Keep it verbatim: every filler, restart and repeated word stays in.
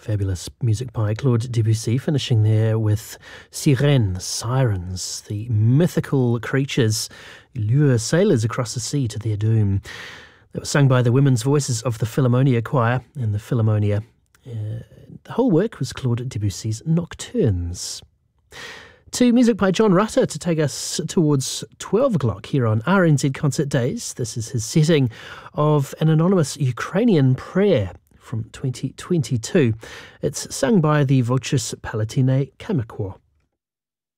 Fabulous music by Claude Debussy, finishing there with Sirènes, Sirens, the mythical creatures who lure sailors across the sea to their doom. That was sung by the women's voices of the Philharmonia Choir in the Philharmonia. Uh, the whole work was Claude Debussy's Nocturnes. To music by John Rutter to take us towards twelve o'clock here on R N Z Concert Days. This is his setting of an anonymous Ukrainian prayer from twenty twenty-two. It's sung by the Voces Palatine Kammerchor.